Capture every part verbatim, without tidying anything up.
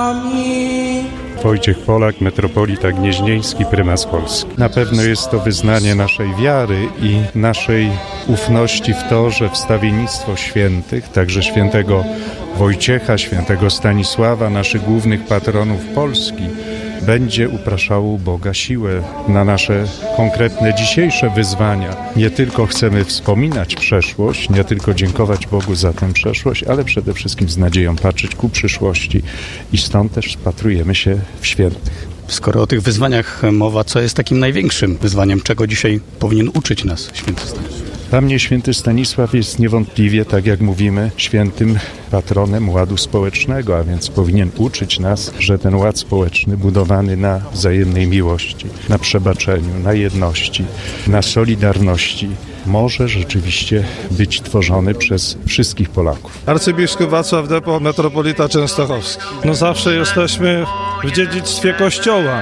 nami. Wojciech Polak, metropolita gnieźnieński, prymas Polski. Na pewno jest to wyznanie naszej wiary i naszej ufności w to, że wstawiennictwo świętych, także świętego Wojciecha, świętego Stanisława, naszych głównych patronów Polski, będzie upraszało u Boga siłę na nasze konkretne dzisiejsze wyzwania. Nie tylko chcemy wspominać przeszłość, nie tylko dziękować Bogu za tę przeszłość, ale przede wszystkim z nadzieją patrzeć ku przyszłości i stąd też wpatrujemy się w świętych. Skoro o tych wyzwaniach mowa, co jest takim największym wyzwaniem, czego dzisiaj powinien uczyć nas święty Stanisław? Dla mnie święty Stanisław jest niewątpliwie, tak jak mówimy, świętym patronem ładu społecznego, a więc powinien uczyć nas, że ten ład społeczny budowany na wzajemnej miłości, na przebaczeniu, na jedności, na solidarności może rzeczywiście być tworzony przez wszystkich Polaków. Arcybiskup Wacław Depo, metropolita częstochowski. No zawsze jesteśmy w dziedzictwie Kościoła,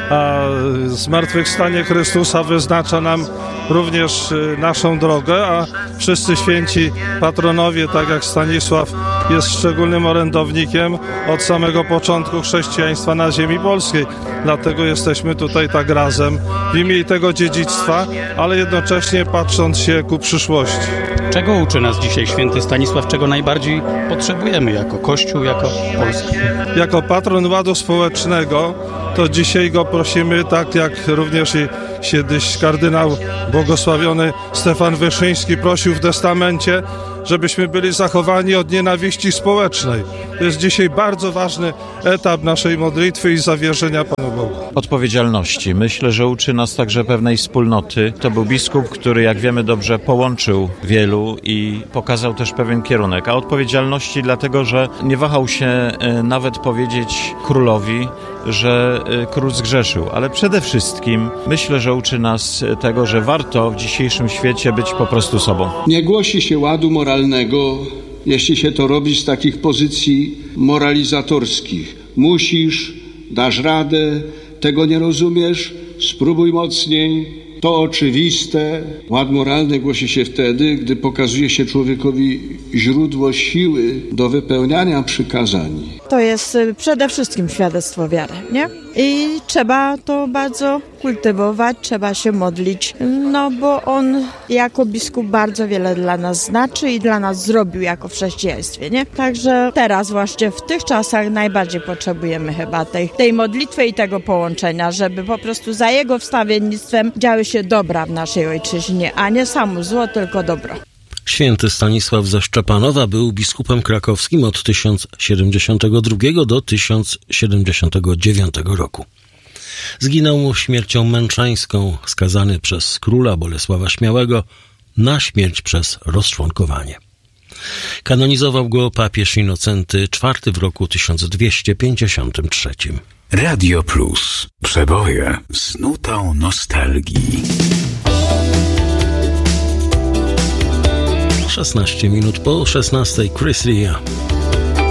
a zmartwychwstanie Chrystusa wyznacza nam również naszą drogę, a wszyscy święci patronowie, tak jak Stanisław, jest szczególnym orędownikiem od samego początku chrześcijaństwa na ziemi polskiej. Dlatego jesteśmy tutaj tak razem w imię tego dziedzictwa, ale jednocześnie patrząc się ku przyszłości. Czego uczy nas dzisiaj święty Stanisław, czego najbardziej potrzebujemy jako Kościół, jako Polska? Jako patron ładu społecznego to dzisiaj go prosimy, tak jak również i kiedyś kardynał błogosławiony Stefan Wyszyński prosił w testamencie, żebyśmy byli zachowani od nienawiści społecznej. To jest dzisiaj bardzo ważny etap naszej modlitwy i zawierzenia Panu Bogu. Odpowiedzialności. Myślę, że uczy nas także pewnej wspólnoty. To był biskup, który, jak wiemy dobrze, połączył wielu i pokazał też pewien kierunek. A odpowiedzialności dlatego, że nie wahał się nawet powiedzieć królowi, że król zgrzeszył. Ale przede wszystkim myślę, że uczy nas tego, że warto w dzisiejszym świecie być po prostu sobą. Nie głosi się ładu moralnego, jeśli się to robi z takich pozycji moralizatorskich. Musisz, dasz radę, tego nie rozumiesz, spróbuj mocniej. To oczywiste. Ład moralny głosi się wtedy, gdy pokazuje się człowiekowi źródło siły do wypełniania przykazań. To jest przede wszystkim świadectwo wiary, nie? I trzeba to bardzo kultywować, trzeba się modlić, no bo on jako biskup bardzo wiele dla nas znaczy i dla nas zrobił jako w chrześcijaństwie, nie? Także teraz właśnie w tych czasach najbardziej potrzebujemy chyba tej, tej modlitwy i tego połączenia, żeby po prostu za jego wstawiennictwem działy się dobra w naszej ojczyźnie, a nie samo zło, tylko dobro. Święty Stanisław ze Szczepanowa był biskupem krakowskim od tysiąc siedemdziesiątego drugiego do tysiąc siedemdziesiątego dziewiątego roku. Zginął mu śmiercią męczeńską, skazany przez króla Bolesława Śmiałego na śmierć przez rozczłonkowanie. Kanonizował go papież Inocenty czwarty w roku tysiąc dwieście pięćdziesiątym trzecim. Radio Plus. Przeboje z nutą nostalgii. szesnaście minut po szesnastej. Chris Rea.